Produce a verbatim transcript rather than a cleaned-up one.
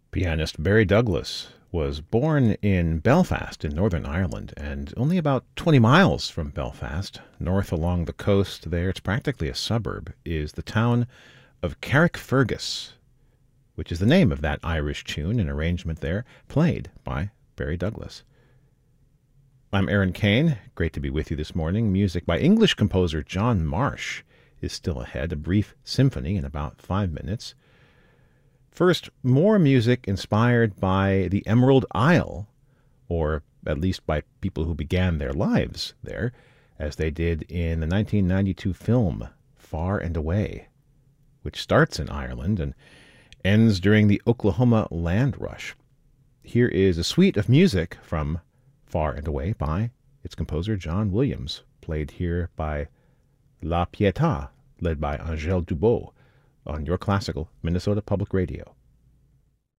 Pianist Barry Douglas was born in Belfast in Northern Ireland, and only about twenty miles from Belfast, north along the coast there, it's practically a suburb, is the town of Carrickfergus, which is the name of that Irish tune and arrangement there, played by Barry Douglas. I'm Aaron Kane. Great to be with you this morning. Music by English composer John Marsh is still ahead, a brief symphony in about five minutes. First, more music inspired by the Emerald Isle, or at least by people who began their lives there, as they did in the nineteen ninety-two film Far and Away, which starts in Ireland and ends during the Oklahoma land rush. Here is a suite of music from Far and Away by its composer John Williams, played here by La Pietà, led by Angèle Dubot, on your classical Minnesota Public Radio.